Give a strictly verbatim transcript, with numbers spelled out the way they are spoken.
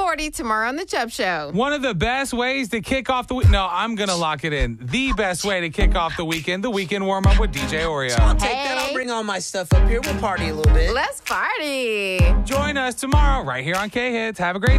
forty tomorrow on The Chubb Show. One of the best ways to kick off the week. No, I'm going to lock it in. The best way to kick off the weekend, the weekend warm up with D J Oreo. I'll take that. I'll bring all my stuff up here. We'll party a little bit. Let's party. Join us tomorrow right here on K-Hits. Have a great